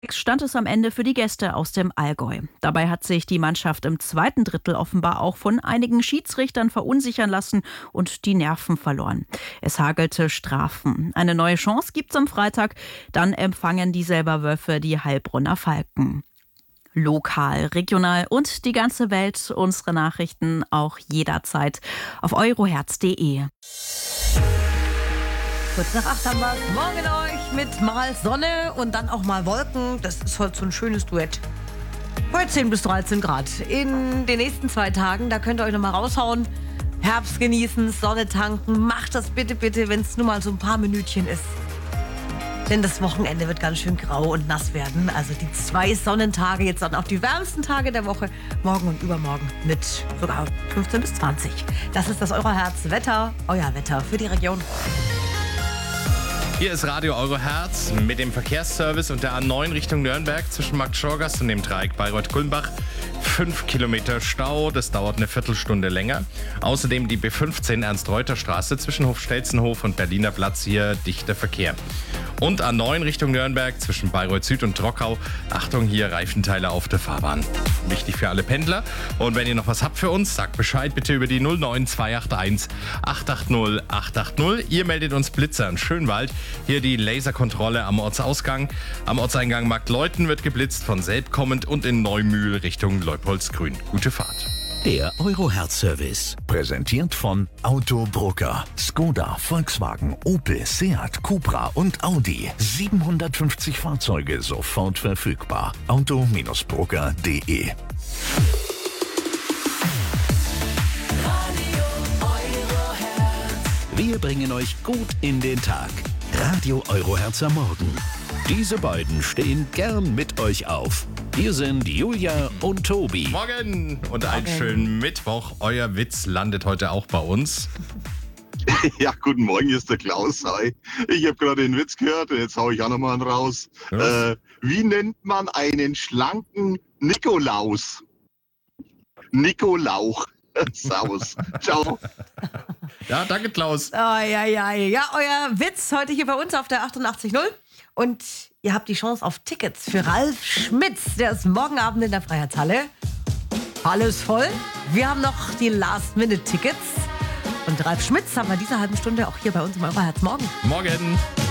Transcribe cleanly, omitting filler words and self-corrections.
Stand es am Ende für die Gäste aus dem Allgäu. Dabei hat sich die Mannschaft im zweiten Drittel offenbar auch von einigen Schiedsrichtern verunsichern lassen und die Nerven verloren. Es hagelte Strafen. Eine neue Chance gibt's am Freitag. Dann empfangen die Selberwölfe die Heilbronner Falken. Lokal, regional und die ganze Welt. Unsere Nachrichten auch jederzeit auf euroherz.de. Kurz nach 8 haben wir es. Morgen euch mit mal Sonne und dann auch mal Wolken. Das ist heute so ein schönes Duett. Heute 10 bis 13 Grad. In den nächsten 2 Tagen, da könnt ihr euch noch mal raushauen. Herbst genießen, Sonne tanken. Macht das bitte, bitte, wenn es nur mal so ein paar Minütchen ist. Denn das Wochenende wird ganz schön grau und nass werden. Also die 2 Sonnentage, jetzt dann auch die wärmsten Tage der Woche. Morgen und übermorgen mit sogar 15 bis 20. Das ist das Euroherz-Wetter, euer Wetter für die Region. Hier ist Radio Euroherz mit dem Verkehrsservice und der A9 Richtung Nürnberg zwischen Markt-Schorgast und dem Dreieck Bayreuth-Kulmbach. 5 Kilometer Stau, das dauert eine Viertelstunde länger. Außerdem die B15 Ernst-Reuter-Straße zwischen Hofstelzenhof und Berliner Platz, hier dichter Verkehr. Und A9 Richtung Nürnberg zwischen Bayreuth Süd und Trockau. Achtung, hier Reifenteile auf der Fahrbahn. Wichtig für alle Pendler. Und wenn ihr noch was habt für uns, sagt Bescheid bitte über die 09281 880 880. Ihr meldet uns Blitzer in Schönwald. Hier die Laserkontrolle am Ortsausgang. Am Ortseingang Marktleuthen wird geblitzt, von Selb kommend und in Neumühl Richtung Leupoldsgrün. Gute Fahrt. Der Euroherz-Service. Präsentiert von Autobroker. Skoda, Volkswagen, Opel, Seat, Cupra und Audi. 750 Fahrzeuge sofort verfügbar. Auto-broker.de. Wir bringen euch gut in den Tag. Radio Euroherz am Morgen. Diese beiden stehen gern mit euch auf. Hier sind Julia und Tobi. Morgen und einen schönen Mittwoch. Euer Witz landet heute auch bei uns. Ja, guten Morgen, hier ist der Klaus. Hi. Ich habe gerade den Witz gehört und jetzt hau ich auch nochmal einen raus. Wie nennt man einen schlanken Nikolaus? Nikolauch. Servus. Ciao. Ja, danke, Klaus. Ja, euer Witz heute hier bei uns auf der 88.0. Und ihr habt die Chance auf Tickets für Ralf Schmitz. Der ist morgen Abend in der Freiheitshalle. Alles voll. Wir haben noch die Last-Minute-Tickets. Und Ralf Schmitz haben wir diese halben Stunde auch hier bei uns im Euroherz morgen. Morgen.